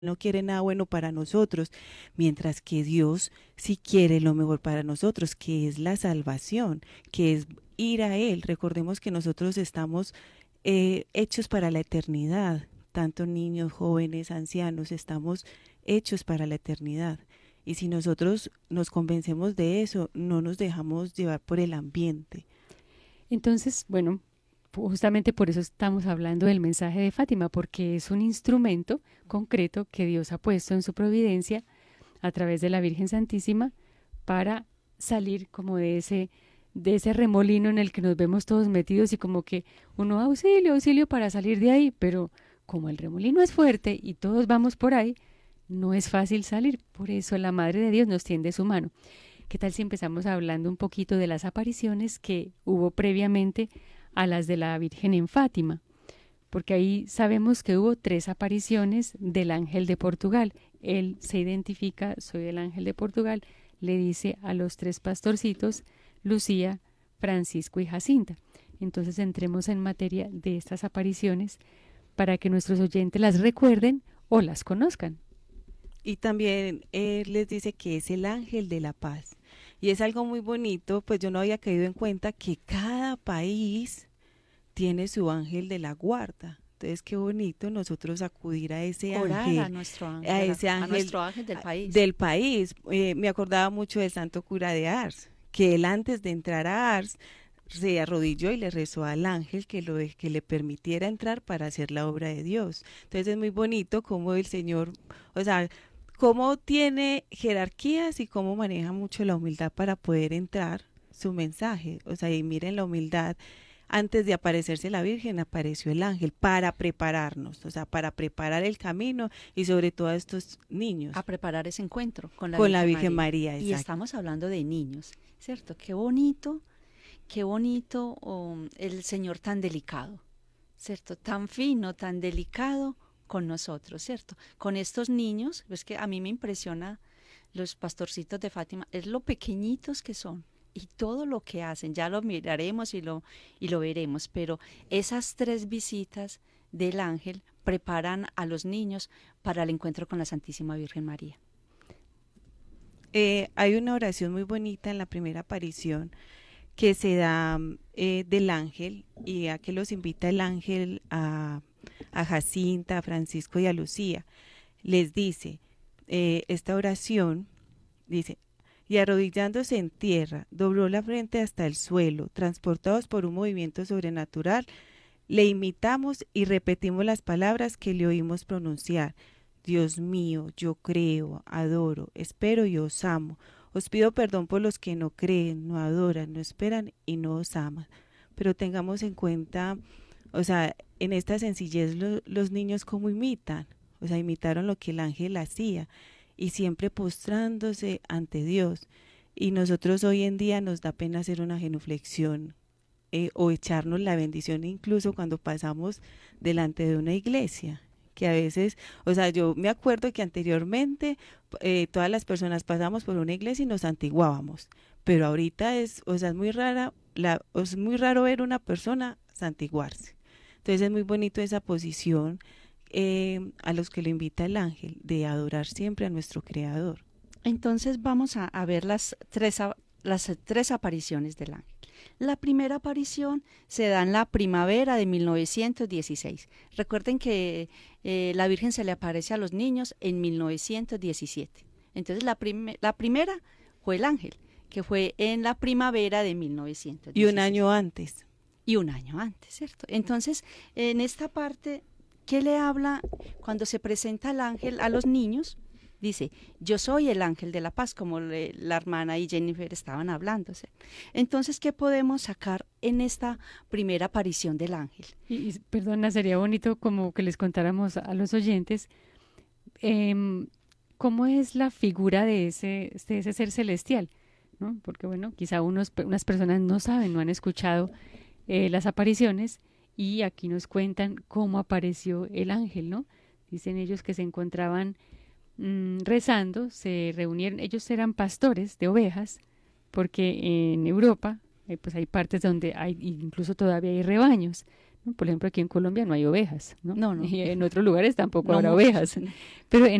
no quiere nada bueno para nosotros, mientras que Dios sí quiere lo mejor para nosotros, que es la salvación, que es ir a Él. Recordemos que nosotros estamos hechos para la eternidad, tanto niños, jóvenes, ancianos, estamos hechos para la eternidad. Y si nosotros nos convencemos de eso, no nos dejamos llevar por el ambiente. Entonces, bueno, justamente por eso estamos hablando del mensaje de Fátima, porque es un instrumento concreto que Dios ha puesto en su providencia a través de la Virgen Santísima para salir como de ese remolino en el que nos vemos todos metidos y como que uno auxilio, auxilio para salir de ahí, pero como el remolino es fuerte y todos vamos por ahí, no es fácil salir. Por eso la Madre de Dios nos tiende su mano. ¿Qué tal si empezamos hablando un poquito de las apariciones que hubo previamente a las de la Virgen en Fátima? Porque ahí sabemos que hubo 3 apariciones del ángel de Portugal. Él se identifica, soy el ángel de Portugal, le dice a los 3 pastorcitos, Lucía, Francisco y Jacinta. Entonces entremos en materia de estas apariciones para que nuestros oyentes las recuerden o las conozcan. Y también él les dice que es el ángel de la paz. Y es algo muy bonito, pues yo no había caído en cuenta que cada país tiene su ángel de la guarda. Entonces, qué bonito nosotros acudir Orar a nuestro a ángel, ese a ángel nuestro ángel del país. del país. Me acordaba mucho del santo cura de Ars, que él antes de entrar a Ars se arrodilló y le rezó al ángel que le permitiera entrar para hacer la obra de Dios. Entonces es muy bonito cómo el Señor, o sea, cómo tiene jerarquías y cómo maneja mucho la humildad para poder entrar su mensaje. O sea, y miren la humildad. Antes de aparecerse la Virgen, apareció el ángel para prepararnos, o sea, para preparar el camino y sobre todo a estos A niños preparar ese encuentro con la con la Virgen Virgen María. María, Y exacto. estamos hablando de niños, ¿cierto? Qué bonito el Señor tan delicado, ¿cierto? Tan fino, tan delicado con nosotros, ¿cierto? Con estos niños, es que a mí me impresiona los pastorcitos de Fátima, es lo pequeñitos que son y todo lo que hacen, ya lo miraremos y lo veremos, pero esas 3 visitas del ángel preparan a los niños para el encuentro con la Santísima Virgen María. Hay una oración muy bonita en la primera aparición que se da del ángel y a que los invita el ángel a Jacinta, a Francisco y a Lucía. Les dice, esta oración dice, y arrodillándose en tierra, dobló la frente hasta el suelo, transportados por un movimiento sobrenatural, le imitamos y repetimos las palabras que le oímos pronunciar. Dios mío, yo creo, adoro, espero y os amo. Os pido perdón por los que no creen, no adoran, no esperan y no os aman. Pero tengamos en cuenta, o sea, en esta sencillez los niños como imitan, o sea, imitaron lo que el ángel hacía y siempre postrándose ante Dios. Y nosotros hoy en día nos da pena hacer una genuflexión o echarnos la bendición incluso cuando pasamos delante de una iglesia, que a veces, o sea, yo me acuerdo que anteriormente todas las personas pasamos por una iglesia y nos santiguábamos, pero ahorita es, o sea, es muy rara, es muy raro ver una persona santiguarse. Entonces es muy bonito esa posición a los que lo invita el ángel, de adorar siempre a nuestro Creador. Entonces vamos a ver las 3 apariciones del ángel. La primera aparición se da en la primavera de 1916. Recuerden que la Virgen se le aparece a los niños en 1917. Entonces la primera fue el ángel, que fue en la primavera de Y un 1916. año antes, Y un año antes, ¿cierto? Entonces, en esta parte, ¿qué le habla cuando se presenta el ángel a los niños? Dice, yo soy el ángel de la paz, como la hermana y Jennifer estaban hablando. ¿Sí? Entonces, ¿qué podemos sacar en esta primera aparición del ángel? Perdona, sería bonito como que les contáramos a los oyentes em, cómo es la figura de ese ser celestial, ¿no? Porque bueno, quizá unas personas no saben, no han escuchado las apariciones y aquí nos cuentan cómo apareció el ángel, ¿no? Dicen ellos que se encontraban rezando, se reunieron, ellos eran pastores de ovejas, porque en Europa pues hay partes donde hay, incluso todavía hay rebaños. ¿no? Por ejemplo, aquí en Colombia no hay ovejas, ¿no? No, no. Y en otros lugares tampoco No habrá muchos, ovejas. no. Pero